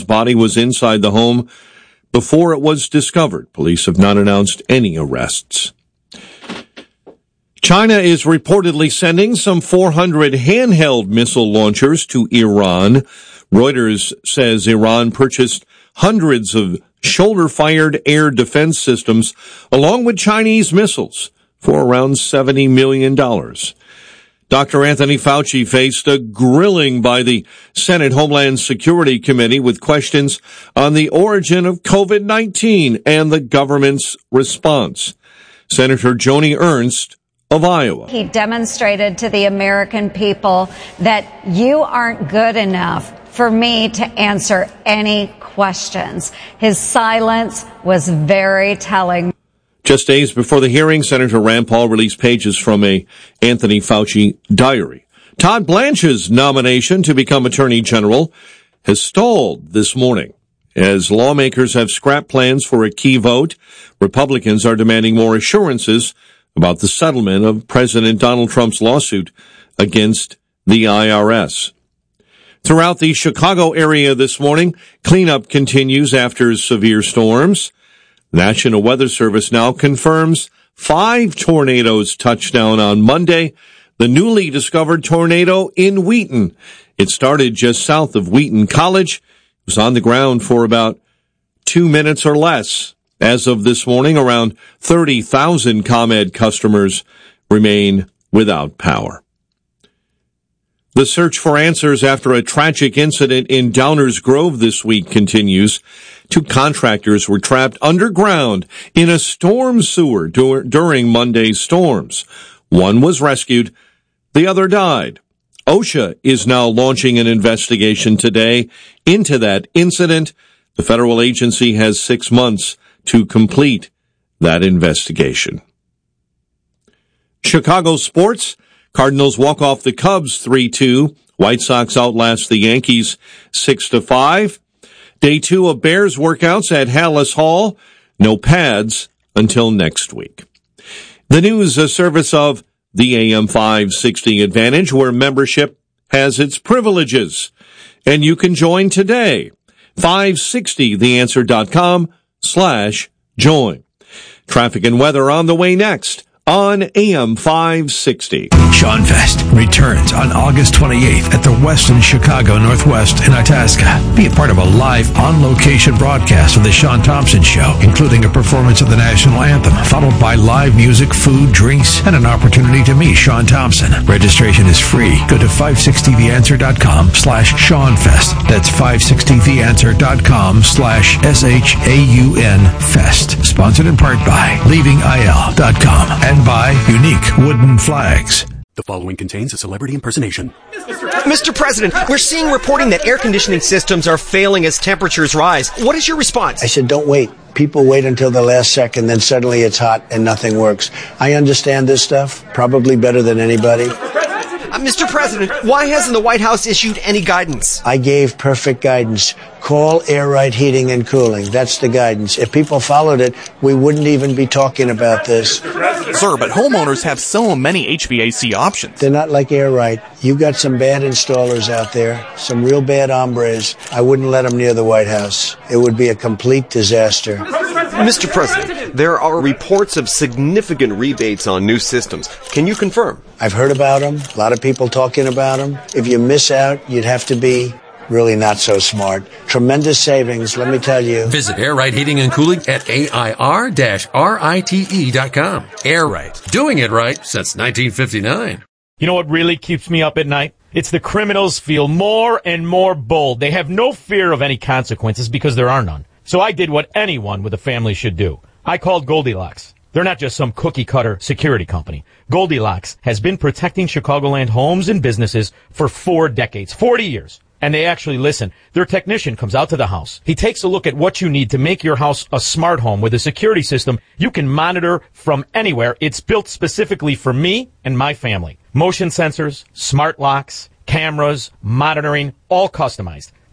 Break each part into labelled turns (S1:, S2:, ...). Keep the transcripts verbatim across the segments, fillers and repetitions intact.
S1: body was inside the home before it was discovered. Police have not announced any arrests. China is reportedly sending some four hundred handheld missile launchers to Iran. Reuters says Iran purchased hundreds of shoulder-fired air defense systems along with Chinese missiles for around seventy million dollars. Doctor Anthony Fauci faced a grilling by the Senate Homeland Security Committee with questions on the origin of COVID nineteen and the government's response. Senator Joni Ernst of Iowa.
S2: He demonstrated to the American people that you aren't good enough for me to answer any questions. His silence was very telling.
S1: Just days before the hearing, Senator Rand Paul released pages from a Anthony Fauci diary. Todd Blanche's nomination to become Attorney General has stalled this morning. As lawmakers have scrapped plans for a key vote, Republicans are demanding more assurances about the settlement of President Donald Trump's lawsuit against the I R S. Throughout the Chicago area this morning, cleanup continues after severe storms. The National Weather Service now confirms five tornadoes touched down on Monday. The newly discovered tornado in Wheaton. It started just south of Wheaton College. It was on the ground for about two minutes or less. As of this morning, around thirty thousand ComEd customers remain without power. The search for answers after a tragic incident in Downers Grove this week continues. Two contractors were trapped underground in a storm sewer dur- during Monday's storms. One was rescued. The other died. OSHA is now launching an investigation today into that incident. The federal agency has six months to complete that investigation. Chicago sports. Cardinals walk off the Cubs three two. White Sox outlast the Yankees six to five. Day two of Bears workouts at Hallis Hall. No pads until next week. The news, a service of the A M five sixty Advantage, where membership has its privileges. And you can join today. five sixty the answer dot com slash join. Traffic and weather on the way next on A M five sixty.
S3: Sean Fest returns on August twenty-eighth at the Westin Chicago Northwest in Itasca. Be a part of a live, on-location broadcast of The Sean Thompson Show, including a performance of the national anthem, followed by live music, food, drinks, and an opportunity to meet Sean Thompson. Registration is free. Go to five sixty the answer dot com slash Sean Fest. That's five sixty the answer dot com slash S H A U N Fest. Sponsored in part by leaving I L dot com and by Unique Wooden Flags.
S4: The following contains a celebrity impersonation.
S5: Mister President, we're seeing reporting that air conditioning systems are failing as temperatures rise. What is your response?
S6: I said, don't wait. People wait until the last second, then suddenly it's hot and nothing works. I understand this stuff, probably better than anybody.
S5: Uh, Mister President, why hasn't the White House issued any guidance?
S6: I gave perfect guidance. Call Air Right Heating and Cooling. That's the guidance. If people followed it, we wouldn't even be talking about this.
S7: Sir, but homeowners have so many H V A C options.
S6: They're not like Air Right. You got some bad installers out there, some real bad hombres. I wouldn't let them near the White House. It would be a complete disaster.
S5: Mister President, there are reports of significant rebates on new systems. Can you confirm?
S6: I've heard about them. A lot of people talking about them. If you miss out, you'd have to be really not so smart. Tremendous savings, let me tell you.
S8: Visit Air Right Heating and Cooling at A I R R I T E dot com. Air Right. Doing it right since nineteen fifty-nine.
S9: You know what really keeps me up at night? It's the criminals feel more and more bold. They have no fear of any consequences because there are none. So I did what anyone with a family should do. I called Goldilocks. They're not just some cookie-cutter security company. Goldilocks has been protecting Chicagoland homes and businesses for four decades, forty years. And they actually listen. Their technician comes out to the house. He takes a look at what you need to make your house a smart home with a security system you can monitor from anywhere. It's built specifically for me and my family. Motion sensors, smart locks, cameras, monitoring, all customized.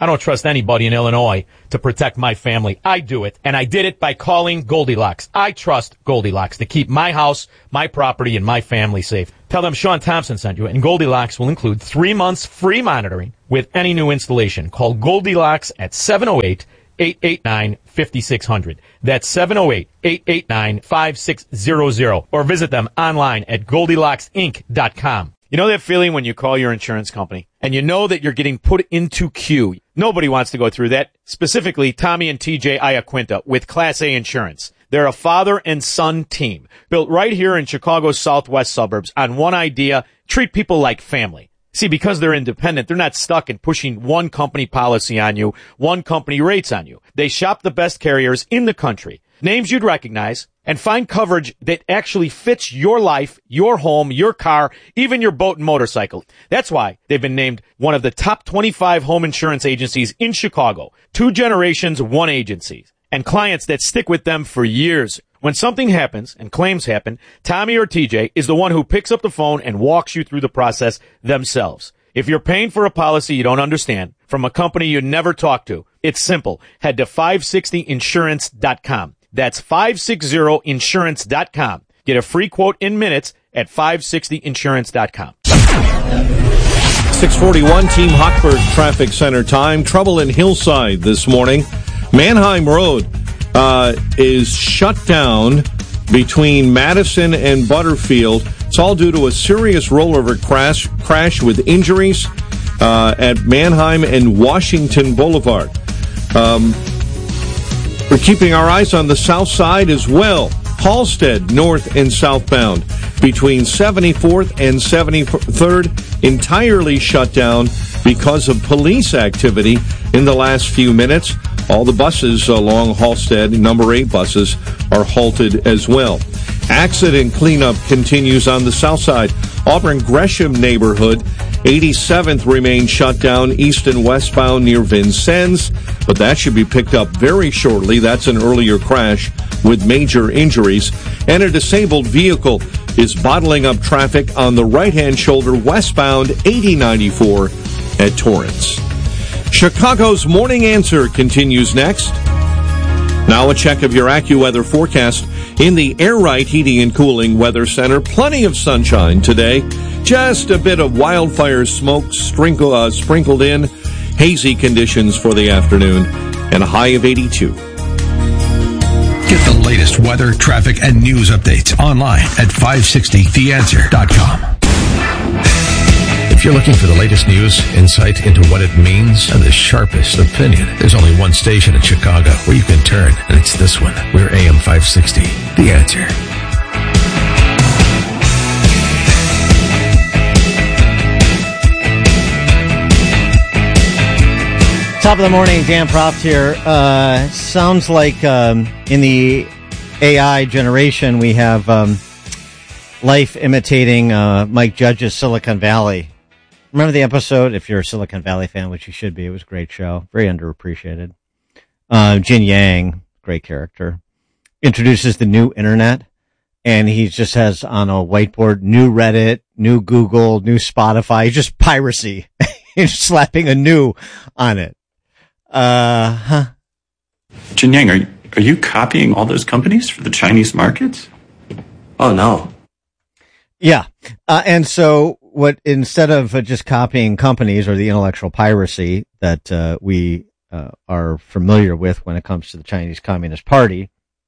S9: I don't trust anybody in Illinois to protect my family. I do it, and I did it by calling Goldilocks. I trust Goldilocks to keep my house, my property, and my family safe. Tell them Sean Thompson sent you, and Goldilocks will include three months free monitoring with any new installation. Call Goldilocks at seven oh eight, eight eight nine, five six zero zero. That's seven oh eight, eight eight nine, five six zero zero. Or visit them online at goldilocks inc dot com. You know that feeling when you call your insurance company and you know that you're getting put into queue? Nobody wants to go through that. Specifically, Tommy and T J Iaquinta with Class A Insurance. They're a father and son team built right here in Chicago's southwest suburbs on one idea: treat people like family. See, because they're independent, they're not stuck in pushing one company policy on you, one company rates on you. They shop the best carriers in the country, names you'd recognize, and find coverage that actually fits your life, your home, your car, even your boat and motorcycle. That's why they've been named one of the top twenty-five home insurance agencies in Chicago. Two generations, one agency. And clients that stick with them for years. When something happens and claims happen, Tommy or T J is the one who picks up the phone and walks you through the process themselves. If you're paying for a policy you don't understand from a company you never talked to, it's simple. Head to five sixty insurance dot com. That's five sixty insurance dot com. Get a free quote in minutes at five sixty insurance dot com.
S1: six forty-one Team Hochberg Traffic Center time. Trouble in Hillside this morning. Manheim Road uh, is shut down between Madison and Butterfield. It's all due to a serious rollover crash, crash with injuries uh, at Manheim and Washington Boulevard. Um, we're keeping our eyes on the south side as well. Halstead, north and southbound, between seventy-fourth and seventy-third, entirely shut down because of police activity in the last few minutes. All the buses along Halstead, number eight buses, are halted as well. Accident cleanup continues on the south side. Auburn Gresham neighborhood, eighty-seventh remains shut down east and westbound near Vincennes, but that should be picked up very shortly. That's an earlier crash with major injuries. And a disabled vehicle is bottling up traffic on the right-hand shoulder westbound eighty ninety-four at Torrance. Chicago's Morning Answer continues next. Now a check of your AccuWeather forecast in the Air Right Heating and Cooling Weather Center. Plenty of sunshine today. Just a bit of wildfire smoke sprinkle, uh, sprinkled in. Hazy conditions for the afternoon and a high of eighty-two.
S3: Get the latest weather, traffic, and news updates online at five sixty the answer dot com. If you're looking for the latest news, insight into what it means, and the sharpest opinion, there's only one station in Chicago where you can turn, and it's this one. We're A M five sixty, The Answer.
S10: Top of the morning, Dan Proft here. Uh, sounds like um, in the A I generation, we have um, life imitating uh, Mike Judge's Silicon Valley. Remember the episode? If you're a Silicon Valley fan, which you should be, it was a great show. Very underappreciated. Uh, Jin Yang, great character, introduces the new internet, and he just has on a whiteboard, new Reddit, new Google, new Spotify, just piracy. He's slapping a new on it. Uh, huh.
S11: Jin Yang, are, are you copying all those companies for the Chinese markets?
S12: Oh, no.
S10: Yeah. Uh, and so what, instead of uh, just copying companies or the intellectual piracy that uh, we uh, are familiar with when it comes to the Chinese Communist Party,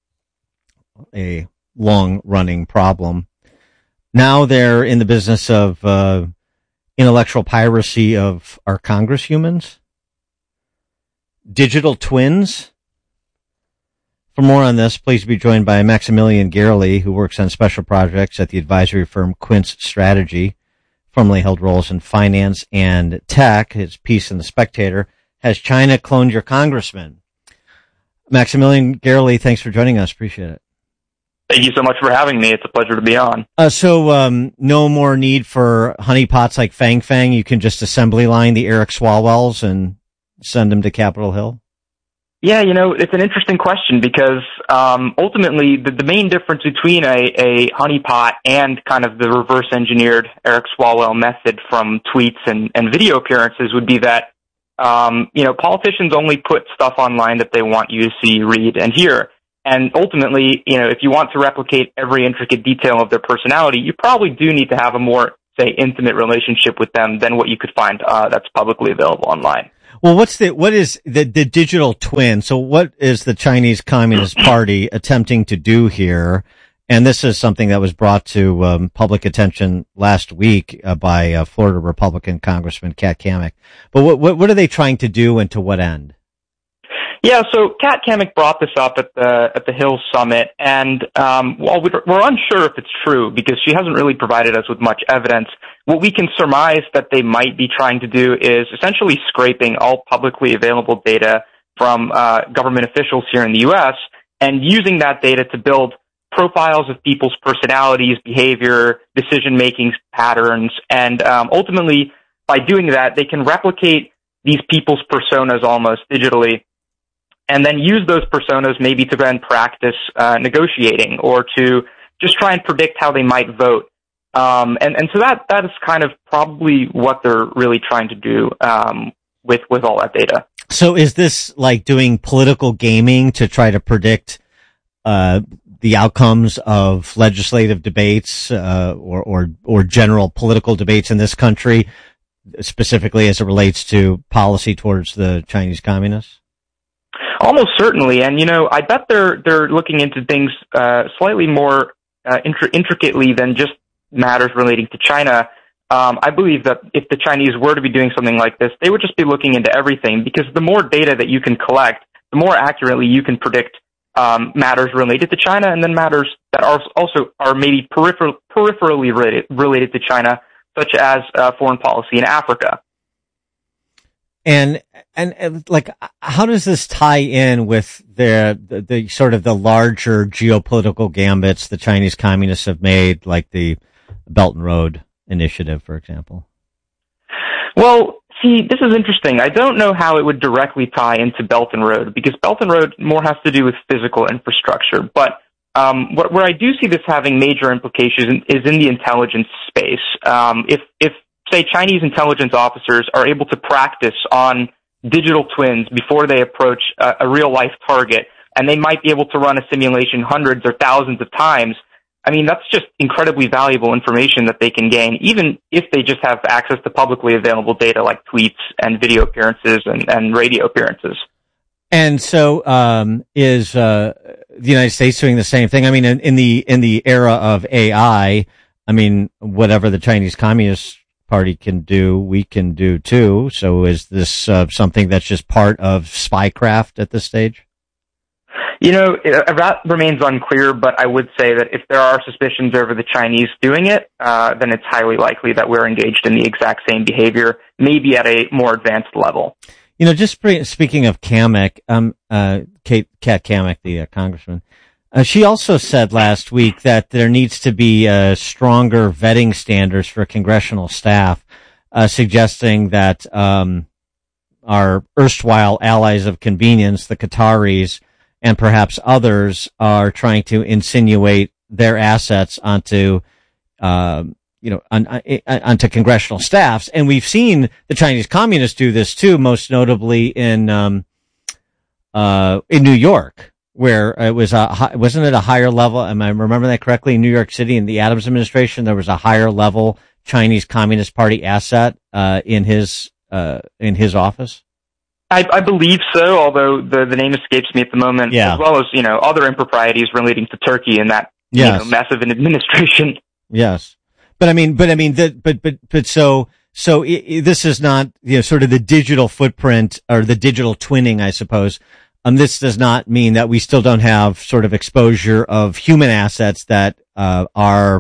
S10: a long-running problem, now they're in the business of uh, intellectual piracy of our Congress humans, digital twins. For more on this, please be joined by Maximilian Gerli, who works on special projects at the advisory firm Quince Strategy, formerly held roles in finance and tech. His piece in The Spectator, Has China Cloned Your Congressman? Maximilian Gerli, thanks for joining us. Appreciate it.
S13: Thank you so much for having me. It's a pleasure to be on.
S10: Uh, so, um, no more need for honeypots like Fang Fang. You can just assembly line the Eric Swalwells and send them to Capitol Hill?
S13: Yeah, you know, it's an interesting question because um, ultimately the, the main difference between a, a honeypot and kind of the reverse engineered Eric Swalwell method from tweets and, and video appearances would be that um, you know, politicians only put stuff online that they want you to see, read, and hear. And ultimately, you know, if you want to replicate every intricate detail of their personality, you probably do need to have a more, say, intimate relationship with them than what you could find uh, that's publicly available online.
S10: Well, what's the what is the the digital twin? So, what is the Chinese Communist Party attempting to do here? And this is something that was brought to um, public attention last week uh, by uh, Florida Republican Congressman Kat Cammack. But what, what what are they trying to do, and to what end?
S13: Yeah, so Kat Cammack brought this up at the at the Hills Summit, and um, while we're, we're unsure if it's true because she hasn't really provided us with much evidence, what we can surmise that they might be trying to do is essentially scraping all publicly available data from uh, government officials here in the U S and using that data to build profiles of people's personalities, behavior, decision-making patterns, and um, ultimately, by doing that, they can replicate these people's personas almost digitally, and then use those personas maybe to then practice uh, negotiating or to just try and predict how they might vote. Um, and, and so that that is kind of probably what they're really trying to do um, with with all that data.
S10: So is this like doing political gaming to try to predict uh, the outcomes of legislative debates uh, or, or or general political debates in this country, specifically as it relates to policy towards the Chinese communists?
S13: Almost certainly, and you know, I bet they're they're looking into things uh, slightly more uh, intri- intricately than just matters relating to China. Um, I believe that if the Chinese were to be doing something like this, they would just be looking into everything, because the more data that you can collect, the more accurately you can predict um, matters related to China, and then matters that are also are maybe peripher- peripherally related, related to China, such as uh, foreign policy in Africa.
S10: And, and, and, like, how does this tie in with the, the, the sort of the larger geopolitical gambits the Chinese communists have made, like the Belt and Road Initiative, for example?
S13: Well, see, this is interesting. I don't know how it would directly tie into Belt and Road, because Belt and Road more has to do with physical infrastructure. But um, what, where I do see this having major implications is in the intelligence space. Um, if, if say Chinese intelligence officers are able to practice on digital twins before they approach a, a real-life target, and they might be able to run a simulation hundreds or thousands of times, I mean, that's just incredibly valuable information that they can gain, even if they just have access to publicly available data like tweets and video appearances and, and radio appearances.
S10: And so, um, is uh, the United States doing the same thing? I mean, in, in the in the era of A I, I mean, whatever the Chinese Communist Party can do, we can do too. So, is this uh, something that's just part of spycraft at this stage?
S13: You know, that remains unclear, but I would say that if there are suspicions over the Chinese doing it, uh, then it's highly likely that we're engaged in the exact same behavior, maybe at a more advanced level.
S10: You know, just speaking of Cammack, um, uh, Kate, Kat Cammack, the uh, congressman, uh, she also said last week that there needs to be uh, stronger vetting standards for congressional staff, uh, suggesting that um, our erstwhile allies of convenience, the Qataris, and perhaps others, are trying to insinuate their assets onto, uh, you know, on, on, onto congressional staffs. And we've seen the Chinese communists do this too, most notably in, um, uh, in New York, where it was a, wasn't it a higher level? Am I remembering that correctly? In New York City, in the Adams administration, there was a higher level Chinese Communist Party asset, uh, in his, uh, in his office.
S13: I, I believe so, although the, the name escapes me at the moment,
S10: yeah.
S13: as well as, you know, other improprieties relating to Turkey and that, yes. you know, mess of an administration.
S10: Yes. But I mean, but I mean, that, but, but, but so, so it, it, this is not, you know, sort of the digital footprint or the digital twinning, I suppose. Um, this does not mean that we still don't have sort of exposure of human assets that, uh, our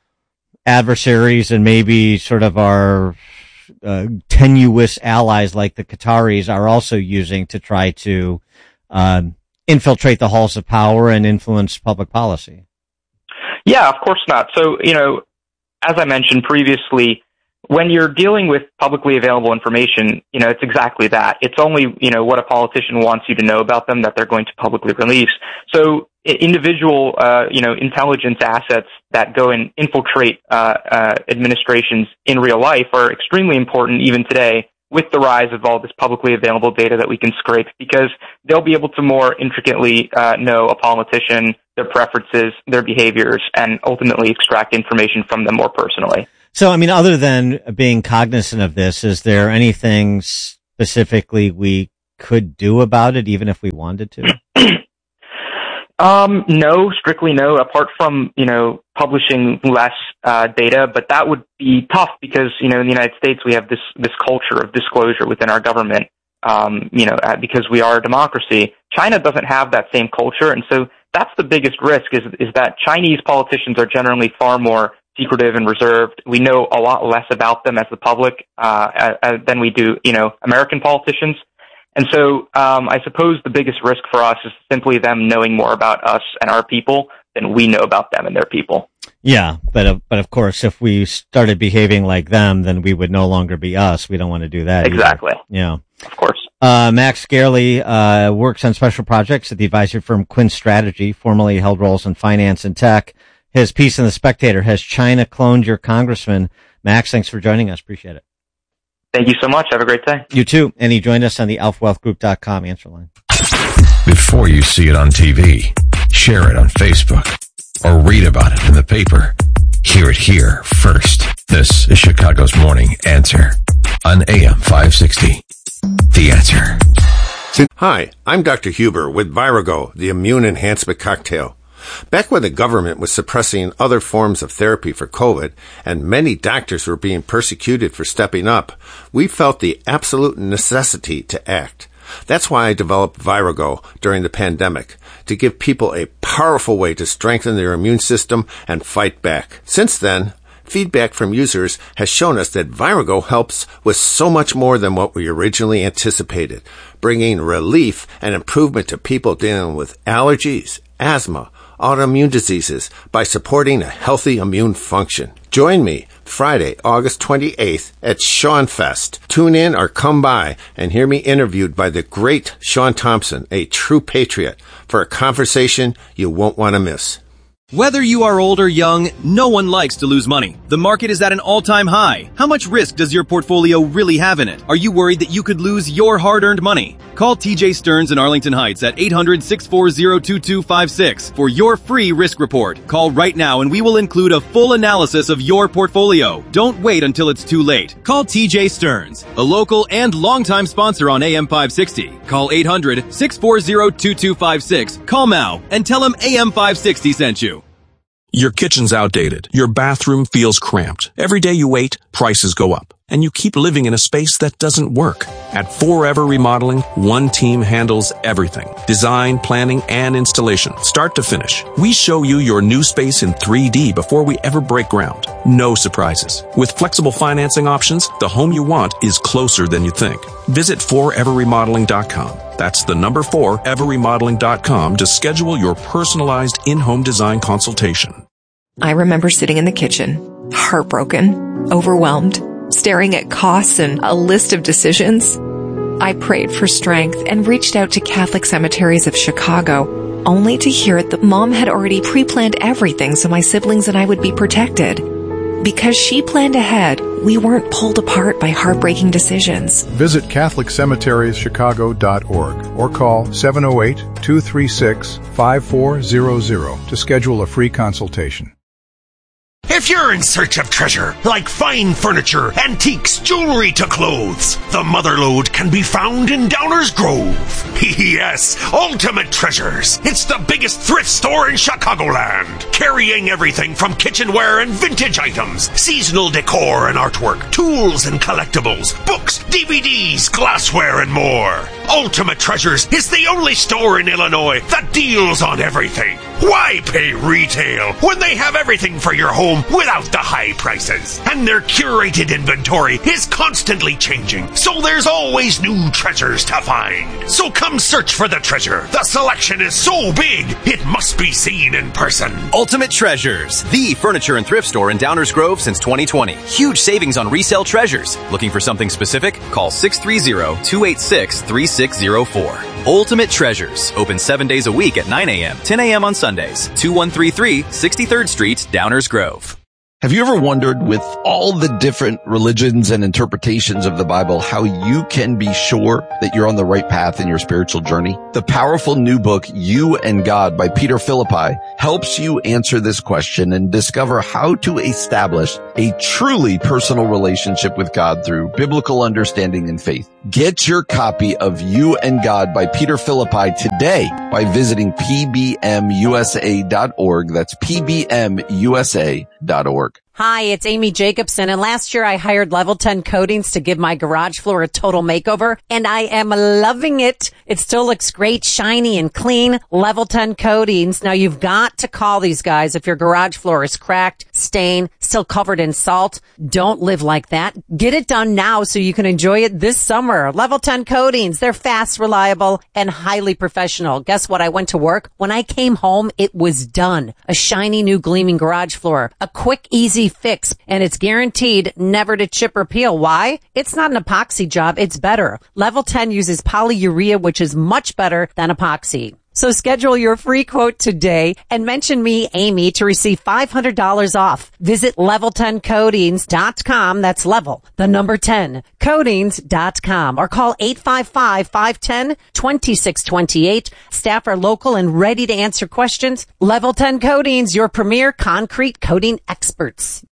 S10: adversaries and maybe sort of our, uh, tenuous allies like the Qataris are also using to try to, um, infiltrate the halls of power and influence public policy.
S13: Yeah, of course not. So, you know, as I mentioned previously, when you're dealing with publicly available information, you know, it's exactly that. It's only, you know, what a politician wants you to know about them that they're going to publicly release. So individual, uh, you know, intelligence assets that go and infiltrate uh, uh, administrations in real life are extremely important even today with the rise of all this publicly available data that we can scrape, because they'll be able to more intricately uh, know a politician, their preferences, their behaviors, and ultimately extract information from them more personally.
S10: So, I mean, other than being cognizant of this, is there anything specifically we could do about it, even if we wanted to?
S13: Um, no, strictly no, apart from, you know, publishing less uh, data, but that would be tough because, you know, in the United States we have this, this culture of disclosure within our government, um, you know, uh, because we are a democracy. China doesn't have that same culture, and so that's the biggest risk is, is that Chinese politicians are generally far more secretive and reserved. We know a lot less about them as the public uh, uh, than we do, you know, American politicians. And so um, I suppose the biggest risk for us is simply them knowing more about us and our people than we know about them and their people.
S10: Yeah, but uh, but of course, if we started behaving like them, then we would no longer be us. We don't want to do that.
S13: Exactly.
S10: Either. Yeah.
S13: Of course.
S10: Uh, Max Garley uh, works on special projects at the advisory firm Quinn Strategy, formerly held roles in finance and tech. His piece in The Spectator, Has China Cloned Your Congressman? Max, thanks for joining us. Appreciate it.
S13: Thank you so much. Have a great day.
S10: You too. And he joined us on the alpha wealth group dot com answer line.
S3: Before you see it on T V, share it on Facebook, or read about it in the paper, hear it here first. This is Chicago's Morning Answer on A M five sixty. The Answer.
S12: Hi, I'm Doctor Huber with Virago, the immune enhancement cocktail. Back when the government was suppressing other forms of therapy for COVID and many doctors were being persecuted for stepping up, we felt the absolute necessity to act. That's why I developed Virago during the pandemic, to give people a powerful way to strengthen their immune system and fight back. Since then, feedback from users has shown us that Virago helps with so much more than what we originally anticipated, bringing relief and improvement to people dealing with allergies, asthma, autoimmune diseases by supporting a healthy immune function. Join me Friday, August twenty-eighth at Sean Fest. Tune in or come by and hear me interviewed by the great Sean Thompson, a true patriot, for a conversation you won't want to miss.
S14: Whether you are old or young, no one likes to lose money. The market is at an all-time high. How much risk does your portfolio really have in it? Are you worried that you could lose your hard-earned money? Call T J Stearns in Arlington Heights at eight hundred, six four zero, two two five six for your free risk report. Call right now and we will include a full analysis of your portfolio. Don't wait until it's too late. Call T J Stearns, a local and longtime sponsor on A M five sixty. Call eight hundred, six four zero, two two five six. Call now and tell them A M five sixty sent you.
S15: Your kitchen's outdated. Your bathroom feels cramped. Every day you wait, prices go up. And you keep living in a space that doesn't work. At Forever Remodeling, one team handles everything. Design, planning, and installation, start to finish. We show you your new space in three D before we ever break ground. No surprises. With flexible financing options, the home you want is closer than you think. Visit forever remodeling dot com. That's the number four, ever remodeling dot com to schedule your personalized in-home design consultation.
S16: I remember sitting in the kitchen, heartbroken, overwhelmed, staring at costs and a list of decisions. I prayed for strength and reached out to Catholic Cemeteries of Chicago, only to hear that Mom had already pre-planned everything so my siblings and I would be protected. Because she planned ahead, we weren't pulled apart by heartbreaking decisions.
S17: Visit catholic cemeteries chicago dot org or call seven oh eight, two three six, five four zero zero to schedule a free consultation.
S18: If you're in search of treasure, like fine furniture, antiques, jewelry to clothes, the Motherlode can be found in Downers Grove. Yes, Ultimate Treasures. It's the biggest thrift store in Chicagoland, carrying everything from kitchenware and vintage items, seasonal decor and artwork, tools and collectibles, books, D V Ds, glassware, and more. Ultimate Treasures is the only store in Illinois that deals on everything. Why pay retail when they have everything for your home without the high prices? And their curated inventory is constantly changing, so there's always new treasures to find. So come search for the treasure. The selection is so big, it must be seen in person.
S14: Ultimate Treasures, the furniture and thrift store in Downers Grove since twenty twenty. Huge savings on resale treasures. Looking for something specific? Call six three zero, two eight six, three six zero four. Ultimate Treasures, open seven days a week at nine a.m., ten a.m. on Sundays. two one three three, sixty-third Street, Downers Grove.
S19: Have you ever wondered, with all the different religions and interpretations of the Bible, how you can be sure that you're on the right path in your spiritual journey? The powerful new book, You and God by Peter Philippi, helps you answer this question and discover how to establish a truly personal relationship with God through biblical understanding and faith. Get your copy of You and God by Peter Philippi today by visiting P B M U S A dot org. That's P B M U S A dot org.
S20: Hi, it's Amy Jacobson, and last year I hired Level ten Coatings to give my garage floor a total makeover, and I am loving it. It still looks great, shiny and clean. Level ten Coatings. Now you've got to call these guys if your garage floor is cracked, stained, still covered in salt. Don't live like that. Get it done now so you can enjoy it this summer. Level ten Coatings. They're fast, reliable, and highly professional. Guess what? I went to work. When I came home, it was done. A shiny new gleaming garage floor. A quick, easy fix, and it's guaranteed never to chip or peel. Why? It's not an epoxy job. It's better. Level ten uses polyurea, which is much better than epoxy. So schedule your free quote today and mention me, Amy, to receive five hundred dollars off. Visit level ten coatings dot com. That's level, the number ten, coatings dot com, or call eight five five, five one zero, two six two eight. Staff are local and ready to answer questions. Level ten Coatings, your premier concrete coating experts.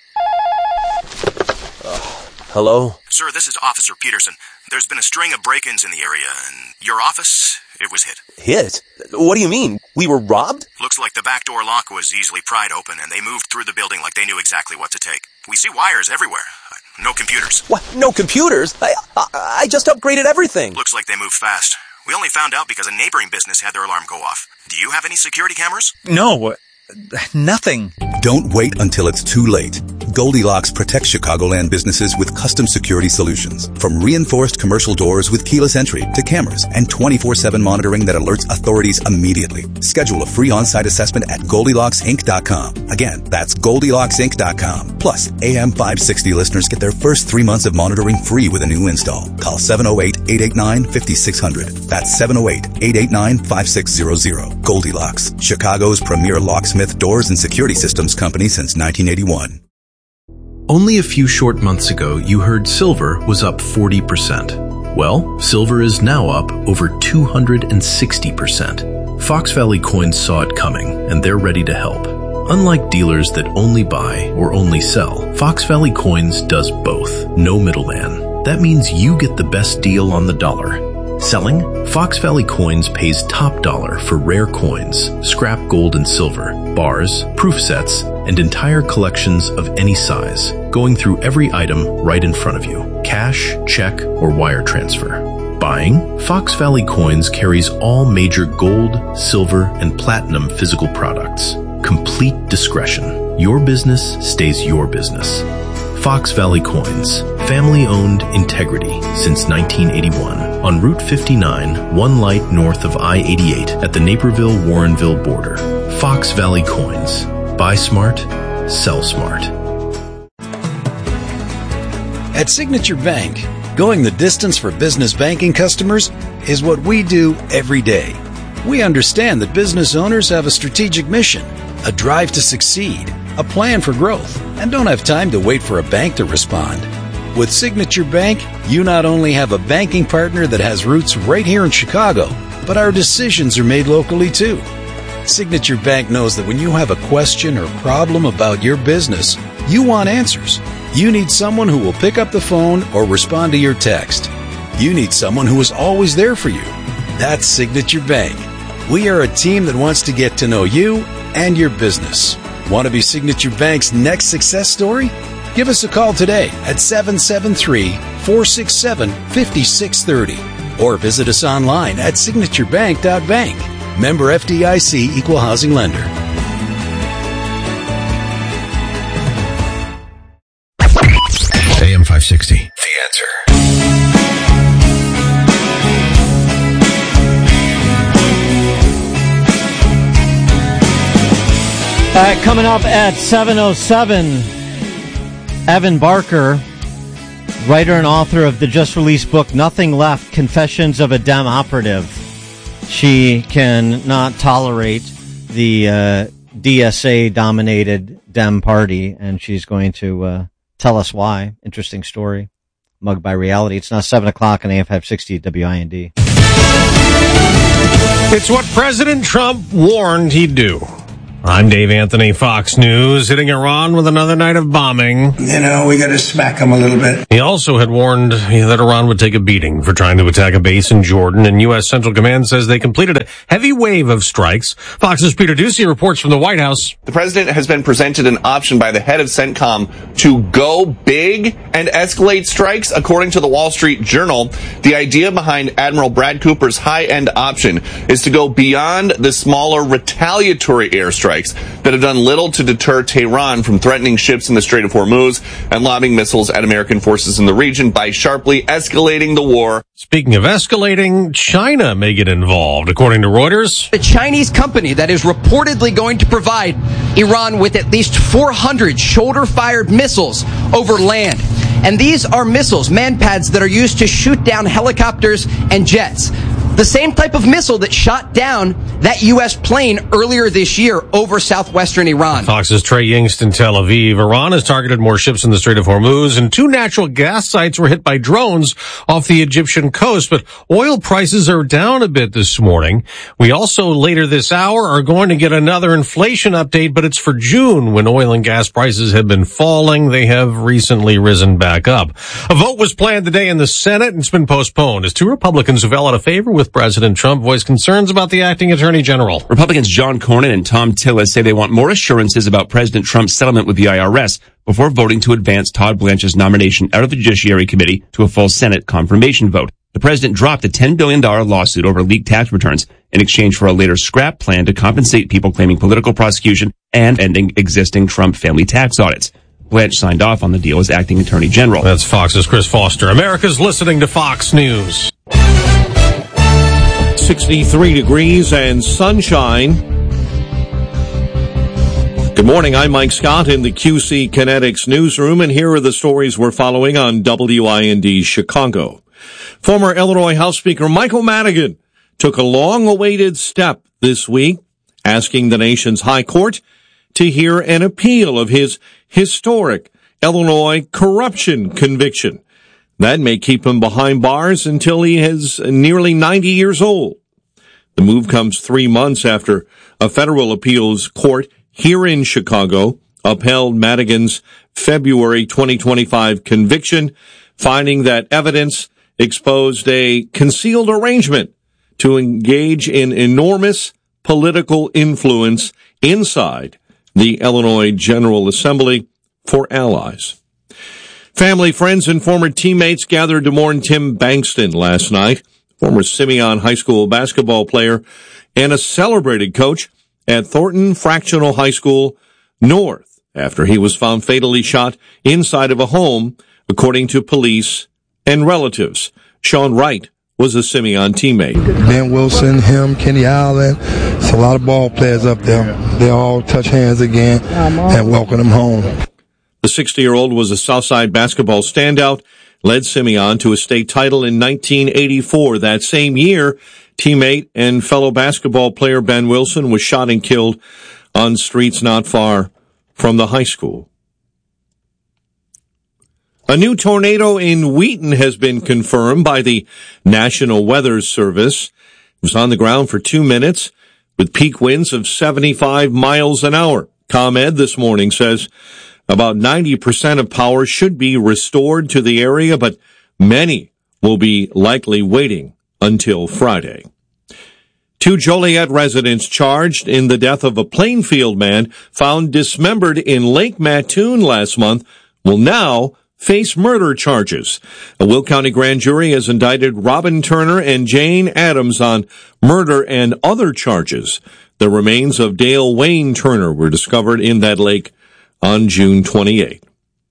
S21: Hello?
S22: Sir, this is Officer Peterson. There's been a string of break-ins in the area, and your office, it was hit.
S21: Hit? What do you mean? We were robbed?
S22: Looks like the back door lock was easily pried open, and they moved through the building like they knew exactly what to take. We see wires everywhere. No computers.
S21: What? No computers? I, I, I just upgraded everything.
S22: Looks like they moved fast. We only found out because a neighboring business had their alarm go off. Do you have any security cameras?
S23: No. Nothing.
S24: Don't wait until it's too late. Goldilocks protects Chicagoland businesses with custom security solutions. From reinforced commercial doors with keyless entry to cameras and twenty-four seven monitoring that alerts authorities immediately. Schedule a free on-site assessment at Goldilocks Inc dot com. Again, that's Goldilocks Inc dot com. Plus, A M five sixty listeners get their first three months of monitoring free with a new install. Call seven oh eight, eight eight nine, five six zero zero. That's seven oh eight, eight eight nine, five six zero zero. Goldilocks, Chicago's premier locksmith, doors, and security systems company since nineteen eighty-one.
S25: Only a few short months ago, you heard silver was up forty percent. Well, silver is now up over two hundred sixty percent. Fox Valley Coins saw it coming, and they're ready to help. Unlike dealers that only buy or only sell, Fox Valley Coins does both. No middleman. That means you get the best deal on the dollar. Selling? Fox Valley Coins pays top dollar for rare coins, scrap gold and silver, bars, proof sets, and entire collections of any size, going through every item right in front of you. Cash, check, or wire transfer. Buying? Fox Valley Coins carries all major gold, silver, and platinum physical products. Complete discretion. Your business stays your business. Fox Valley Coins. Family-owned integrity since nineteen eighty-one. On Route fifty-nine, one light north of I eighty-eight at the Naperville-Warrenville border. Fox Valley Coins. Buy smart, sell smart.
S26: At Signature Bank, going the distance for business banking customers is what we do every day. We understand that business owners have a strategic mission, a drive to succeed, a plan for growth, and don't have time to wait for a bank to respond. With Signature Bank, you not only have a banking partner that has roots right here in Chicago, but our decisions are made locally too. Signature Bank knows that when you have a question or problem about your business, you want answers. You need someone who will pick up the phone or respond to your text. You need someone who is always there for you. That's Signature Bank. We are a team that wants to get to know you and your business. Want to be Signature Bank's next success story? Give us a call today at seven seven three, four six seven, five six three zero or visit us online at signature bank dot bank. Member F D I C Equal Housing Lender.
S3: A M five sixty.
S18: The Answer.
S10: All right, coming up at seven oh seven, Evan Barker, writer and author of the just-released book, Nothing Left, Confessions of a Dem Operative. She can not tolerate the uh, D S A-dominated Dem party, and she's going to uh, tell us why. Interesting story. Mugged by Reality. It's now seven o'clock on A M five sixty W I N D.
S2: It's what President Trump warned he'd do. I'm Dave Anthony, Fox News, hitting Iran with another night of bombing.
S4: You know, we got to smack them a little bit.
S2: He also had warned that Iran would take a beating for trying to attack a base in Jordan, and U S Central Command says they completed a heavy wave of strikes. Fox's Peter Ducey reports from the White House.
S5: The president has been presented an option by the head of CENTCOM to go big and escalate strikes. According to the Wall Street Journal, the idea behind Admiral Brad Cooper's high-end option is to go beyond the smaller retaliatory airstrikes that have done little to deter Tehran from threatening ships in the Strait of Hormuz and lobbing missiles at American forces in the region by sharply escalating the war.
S2: Speaking of escalating, China may get involved, according to Reuters.
S6: The Chinese company that is reportedly going to provide Iran with at least four hundred shoulder-fired missiles over land. And these are missiles, man-pads, that are used to shoot down helicopters and jets. The same type of missile that shot down that U S plane earlier this year over southwestern Iran.
S2: Fox's Trey Yingst in Tel Aviv. Iran has targeted more ships in the Strait of Hormuz, and two natural gas sites were hit by drones off the Egyptian coast. But oil prices are down a bit this morning. We also, later this hour, are going to get another inflation update, but it's for June, when oil and gas prices have been falling. They have recently risen back up. A vote was planned today in the Senate, and it's been postponed as two Republicans who fell out of favor with President Trump voiced concerns about the acting attorney general.
S7: Republicans John Cornyn and Tom Tillis say they want more assurances about President Trump's settlement with the I R S before voting to advance Todd Blanche's nomination out of the Judiciary Committee to a full Senate confirmation vote. The president dropped a ten billion dollars lawsuit over leaked tax returns in exchange for a later scrap plan to compensate people claiming political prosecution and ending existing Trump family tax audits. Blanche signed off on the deal as acting attorney general.
S2: That's Fox's Chris Foster. America's listening to Fox News. sixty-three degrees and sunshine. Good morning, I'm Mike Scott in the Q C Kinetics newsroom, and here are the stories we're following on W I N D Chicago. Former Illinois House Speaker Michael Madigan took a long-awaited step this week, asking the nation's high court to hear an appeal of his historic Illinois corruption conviction. That may keep him behind bars until he is nearly ninety years old. The move comes three months after a federal appeals court here in Chicago upheld Madigan's February twenty twenty-five conviction, finding that evidence exposed a concealed arrangement to engage in enormous political influence inside the Illinois General Assembly for allies. Family, friends, and former teammates gathered to mourn Tim Bankston last night, former Simeon High School basketball player and a celebrated coach at Thornton Fractional High School North, after he was found fatally shot inside of a home, according to police and relatives. Sean Wright was a Simeon teammate.
S8: Ben Wilson, him, Kenny Allen, it's a lot of ball players up there. They all touch hands again and welcome him home.
S1: The sixty-year-old was a Southside basketball standout, led Simeon to a state title in nineteen eighty-four. That same year, teammate and fellow basketball player Ben Wilson was shot and killed on streets not far from the high school. A new tornado in Wheaton has been confirmed by the National Weather Service. It was on the ground for two minutes with peak winds of seventy-five miles an hour. ComEd this morning says about ninety percent of power should be restored to the area, but many will be likely waiting until Friday. Two Joliet residents charged in the death of a Plainfield man found dismembered in Lake Mattoon last month will now face murder charges. A Will County grand jury has indicted Robin Turner and Jane Adams on murder and other charges. The remains of Dale Wayne Turner were discovered in that lake on June twenty-eighth.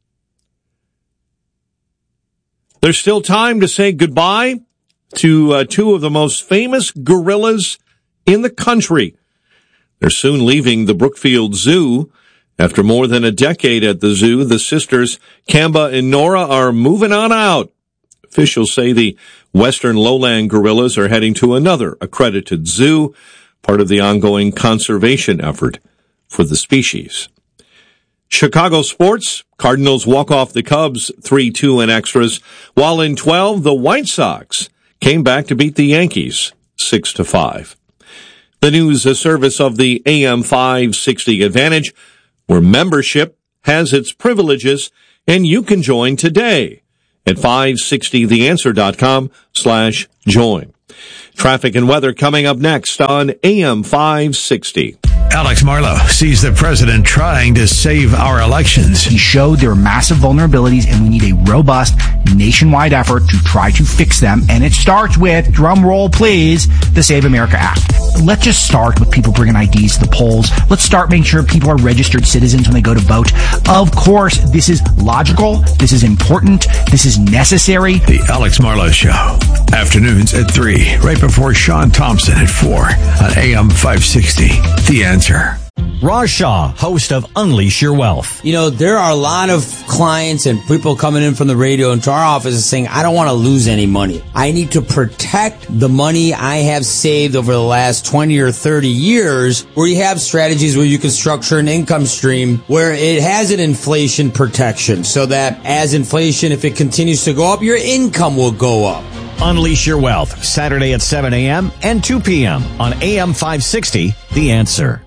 S1: There's still time to say goodbye to uh, two of the most famous gorillas in the country. They're soon leaving the Brookfield Zoo. After more than a decade at the zoo, the sisters Kamba and Nora are moving on out. Officials say the western lowland gorillas are heading to another accredited zoo, part of the ongoing conservation effort for the species. Chicago sports, Cardinals walk off the Cubs three two in extras, while in twelve, the White Sox came back to beat the Yankees six to five. The news, a service of the A M five sixty Advantage, where membership has its privileges, and you can join today at five sixty the answer dot com slash join. Traffic and weather coming up next on A M five sixty.
S3: Alex Marlow sees the president trying to save our elections.
S9: He showed there are massive vulnerabilities and we need a robust nationwide effort to try to fix them. And it starts with, drum roll please, the Save America Act. Let's just start with people bringing I Ds to the polls. Let's start making sure people are registered citizens when they go to vote. Of course, this is logical. This is important. This is necessary.
S3: The Alex Marlow Show. Afternoons at three, right before Sean Thompson at four on A M five sixty. The Answer.
S11: Raj Shah, host of Unleash Your Wealth.
S12: You know, there are a lot of clients and people coming in from the radio into our office saying, I don't want to lose any money. I need to protect the money I have saved over the last twenty or thirty years, where you have strategies where you can structure an income stream where it has an inflation protection so that as inflation, if it continues to go up, your income will go up.
S11: Unleash Your Wealth, Saturday at seven a.m. and two p.m. on A M five sixty, The Answer.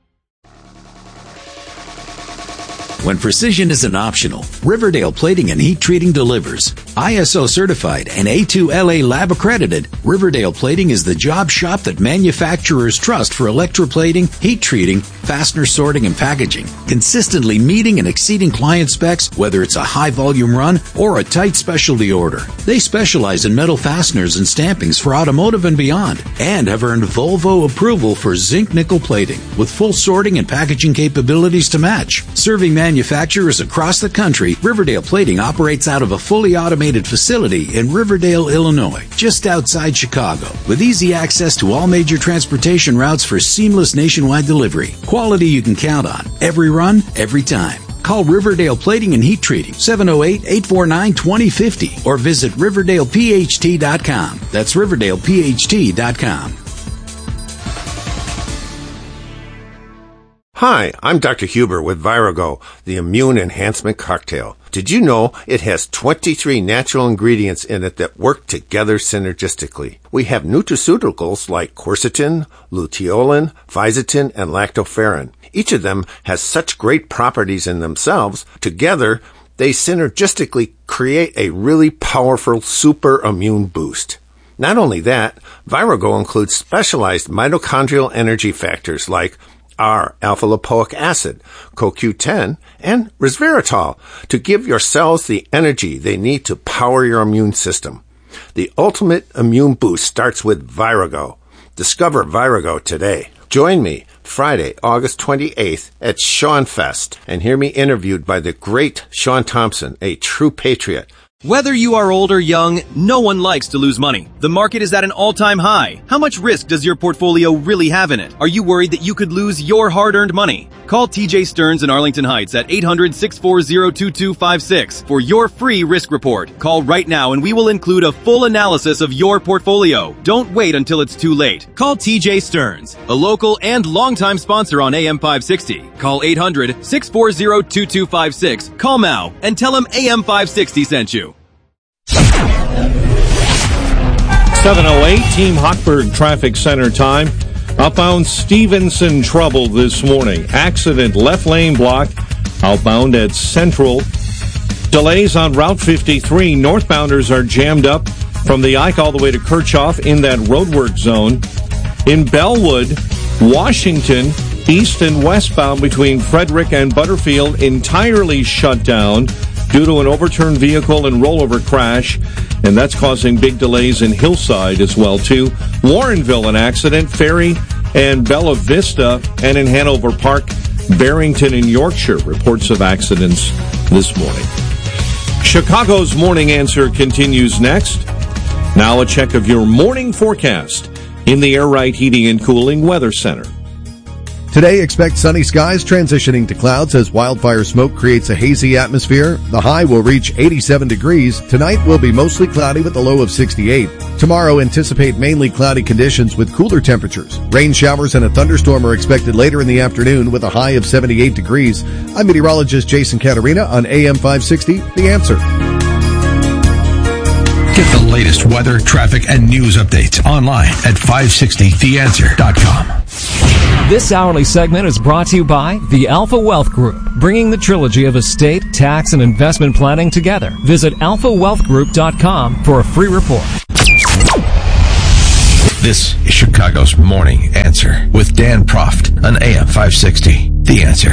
S26: When precision isn't optional, Riverdale Plating and Heat Treating delivers. I S O certified and A two L A lab accredited, Riverdale Plating is the job shop that manufacturers trust for electroplating, heat treating, fastener sorting, and packaging, consistently meeting and exceeding client specs, whether it's a high volume run or a tight specialty order. They specialize in metal fasteners and stampings for automotive and beyond, and have earned Volvo approval for zinc nickel plating, with full sorting and packaging capabilities to match. Serving manufacturers across the country, Riverdale Plating operates out of a fully automated facility in Riverdale, Illinois, just outside Chicago, with easy access to all major transportation routes for seamless nationwide delivery. Quality you can count on, every run, every time. Call Riverdale Plating and Heat Treating, seven oh eight, eight four nine, two oh five oh, or visit Riverdale P H T dot com. That's Riverdale P H T dot com.
S13: Hi, I'm Doctor Huber with Virago, the immune enhancement cocktail. Did you know it has twenty-three natural ingredients in it that work together synergistically? We have nutraceuticals like quercetin, luteolin, fisetin, and lactoferrin. Each of them has such great properties in themselves. Together, they synergistically create a really powerful super immune boost. Not only that, Virago includes specialized mitochondrial energy factors like R alpha-lipoic acid, C O Q ten, and resveratrol to give your cells the energy they need to power your immune system. The ultimate immune boost starts with Virago. Discover Virago today. Join me Friday, August twenty-eighth at Seanfest and hear me interviewed by the great Sean Thompson, a true patriot.
S14: Whether you are old or young, no one likes to lose money. The market is at an all-time high. How much risk does your portfolio really have in it? Are you worried that you could lose your hard-earned money? Call T J Stearns in Arlington Heights at eight hundred, six four zero, two two five six for your free risk report. Call right now and we will include a full analysis of your portfolio. Don't wait until it's too late. Call T J Stearns, a local and longtime sponsor on A M five sixty. Call eight hundred, six four zero, two two five six. Call now and tell him A M five sixty sent you.
S1: seven oh eight, Team Hochberg Traffic Center time. Outbound Stevenson trouble this morning. Accident, left lane block. Outbound at Central. Delays on Route fifty-three. Northbounders are jammed up from the Ike all the way to Kirchhoff in that roadwork zone. In Bellwood, Washington, east and westbound between Frederick and Butterfield entirely shut down due to an overturned vehicle and rollover crash, and that's causing big delays in Hillside as well, too. Warrenville, an accident, Ferry and Bella Vista, and in Hanover Park, Barrington and Yorkshire, reports of accidents this morning. Chicago's Morning Answer continues next. Now a check of your morning forecast in the Air Right Heating and Cooling Weather Center.
S15: Today, expect sunny skies transitioning to clouds as wildfire smoke creates a hazy atmosphere. The high will reach eighty-seven degrees. Tonight will be mostly cloudy with a low of sixty-eight. Tomorrow, anticipate mainly cloudy conditions with cooler temperatures. Rain showers and a thunderstorm are expected later in the afternoon with a high of seventy-eight degrees. I'm meteorologist Jason Caterina on A M five sixty, The Answer.
S3: Get the latest weather, traffic, and news updates online at five sixty the answer dot com.
S16: This hourly segment is brought to you by the Alpha Wealth Group, bringing the trilogy of estate, tax, and investment planning together. Visit alpha wealth group dot com for a free report.
S3: This is Chicago's Morning Answer with Dan Proft on A M five sixty. The Answer.